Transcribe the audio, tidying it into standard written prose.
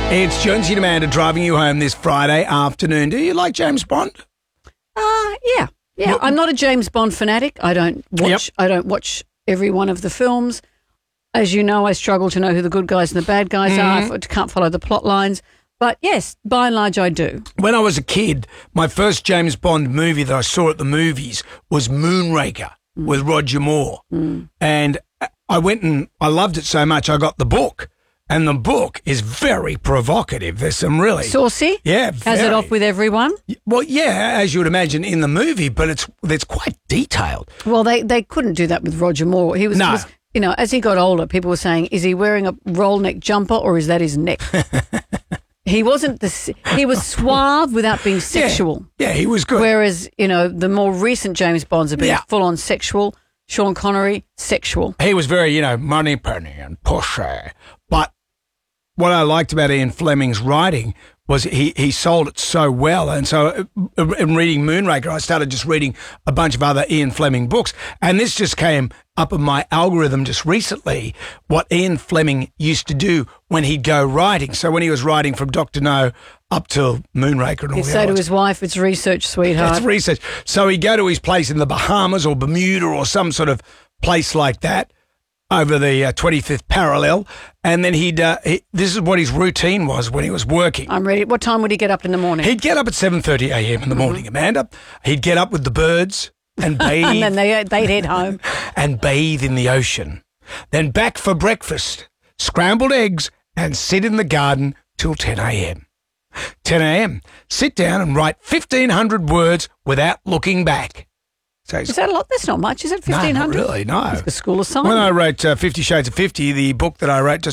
It's Jonesy and Amanda driving you home this Friday afternoon. Do you like James Bond? Yeah. I'm not a James Bond fanatic. I don't watch every one of the films. As you know, I struggle to know who the good guys and the bad guys are. I can't follow the plot lines. But yes, by and large, I do. When I was a kid, my first James Bond movie that I saw at the movies was Moonraker with Roger Moore. And I went and I loved it so much I got the book. And the book is very provocative. There's some really... Saucy? Yeah, Has it off with everyone? Well, yeah, as you would imagine in the movie, but it's quite detailed. Well, they couldn't do that with Roger Moore. He was, as he got older, people were saying, is he wearing a roll neck jumper or is that his neck? He wasn't he was suave without being sexual. Yeah, he was good. Whereas, the more recent James Bonds have been full on sexual. Sean Connery, sexual. He was very, money penny and pushy. But what I liked about Ian Fleming's writing was he sold it so well. And so in reading Moonraker, I started just reading a bunch of other Ian Fleming books. And this just came up in my algorithm just recently, what Ian Fleming used to do when he'd go writing. So when he was writing from Dr. No up to Moonraker and all He'd say to his wife, it's research, sweetheart. It's research. So he'd go to his place in the Bahamas or Bermuda or some sort of place like that over the 25th parallel. And then this is what his routine was when he was working. I'm ready. What time would he get up in the morning? He'd get up at 7:30 a.m. in the morning, Amanda. He'd get up with the birds and bathe. And then they'd head home. And bathe in the ocean. Then back for breakfast, scrambled eggs, and sit in the garden till 10 a.m. 10 a.m. Sit down and write 1,500 words without looking back. So is that a lot? That's not much, is it? 1,500? No, not really, no. It's a school assignment. When I wrote 50 Shades of 50, the book that I wrote just